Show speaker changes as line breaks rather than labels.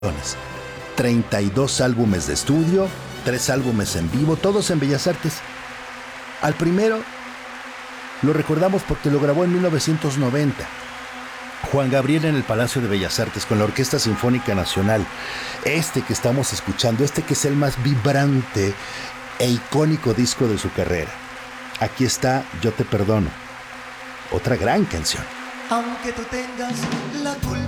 32 álbumes de estudio, 3 álbumes en vivo, todos en Bellas Artes. Al primero lo recordamos porque lo grabó en 1990. Juan Gabriel en el Palacio de Bellas Artes con la Orquesta Sinfónica Nacional. Este que estamos escuchando, este que es el más vibrante e icónico disco de su carrera. Aquí está Yo te perdono, otra gran canción.
Aunque tú tengas la culpa